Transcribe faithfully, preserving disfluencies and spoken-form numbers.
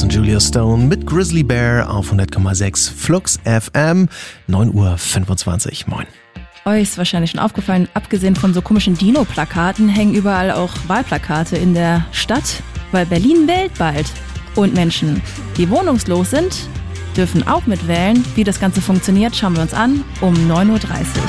Chris und Julia Stone mit Grizzly Bear auf hundert Komma sechs Flux F M, neun Uhr fünfundzwanzig. Moin. Euch ist wahrscheinlich schon aufgefallen, abgesehen von so komischen Dino-Plakaten hängen überall auch Wahlplakate in der Stadt, weil Berlin wählt bald. Und Menschen, die wohnungslos sind, dürfen auch mitwählen. Wie das Ganze funktioniert, schauen wir uns an um neun Uhr dreißig.